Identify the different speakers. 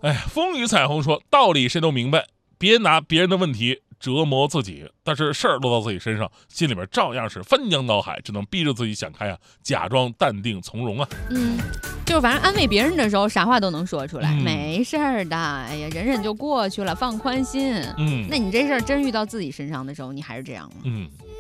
Speaker 1: 哎呀，风雨彩虹说道理谁都明白，别拿别人的问题折磨自己，但是事儿落到自己身上，心里边照样是翻江倒海，只能逼着自己想开啊，假装淡定从容啊。
Speaker 2: 就是反正安慰别人的时候，啥话都能说出来，
Speaker 1: 嗯
Speaker 2: 没事儿的，哎呀，忍忍就过去了，放宽心。那你这事儿真遇到自己身上的时候，你还是这样吗？